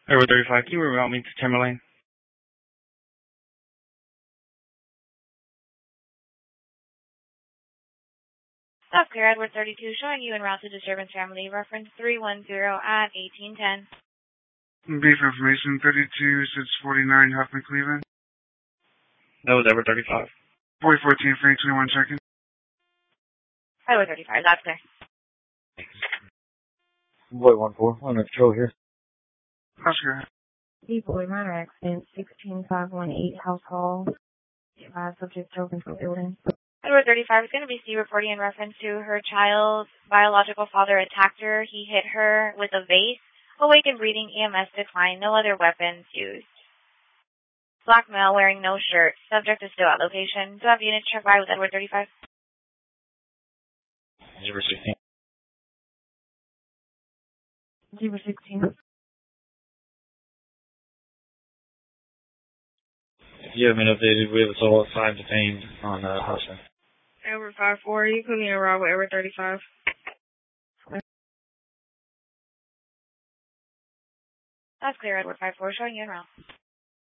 Edward 35, can you reroute me to Timberlane? South Clear, Edward 32, showing you en route to disturbance family, reference 310 at 1810. Brief information, 32-649 Huffman, Cleveland. That was Edward 35. 4014, Frank, 21 seconds. Edward 35, that's clear. Boy 14, on the patrol here. That's good. Boy, minor accident, 16518 House Hall. Subject open for building. Edward 35 is going to be C reporting in reference to her child's biological father attacked her. He hit her with a vase. Awakened breathing, EMS declined, no other weapons used. Black male wearing no shirt. Subject is still at location. Do have units check by with Edward 35? 016. 016. Yeah, I mean, updated. We have a total of 5 detained on Hudson. Edward 54, you put me in a row with Edward 35. That's clear, Edward 54, showing you en route.